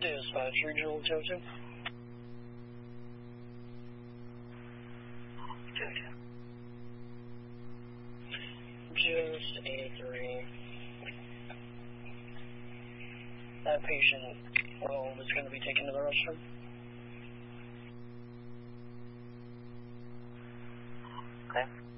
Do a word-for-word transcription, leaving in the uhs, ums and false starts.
Dispatch, Regional two oh two. Just A three. That patient, well, is going to be taken to the restroom. Okay.